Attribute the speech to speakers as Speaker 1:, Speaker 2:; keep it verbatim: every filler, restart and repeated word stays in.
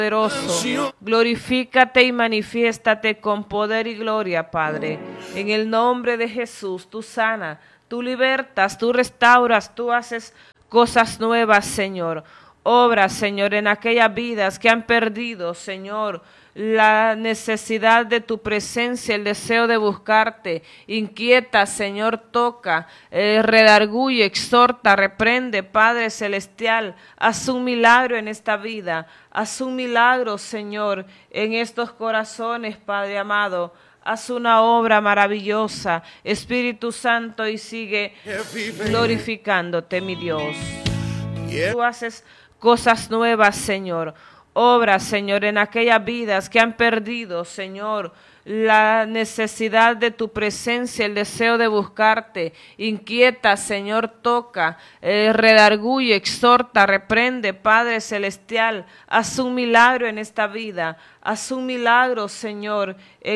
Speaker 1: poderoso. Glorifícate y manifiéstate con poder y gloria, Padre. En el nombre de Jesús, tú sanas, tú libertas, tú restauras, tú haces cosas nuevas, Señor. Obra, Señor, en aquellas vidas que han perdido, Señor, la necesidad de tu presencia, el deseo de buscarte. Inquieta, Señor, toca, eh, redarguye, exhorta, reprende, Padre Celestial. Haz un milagro en esta vida. Haz un milagro, Señor, en estos corazones, Padre amado. Haz una obra maravillosa, Espíritu Santo, y sigue glorificándote, mi Dios. Tú haces cosas nuevas, Señor. Obra, Señor, en aquellas vidas que han perdido, Señor, la necesidad de tu presencia, el deseo de buscarte. Inquieta, Señor, toca, eh, redarguye, exhorta, reprende, Padre Celestial. Haz un milagro en esta vida. Haz un milagro, Señor, en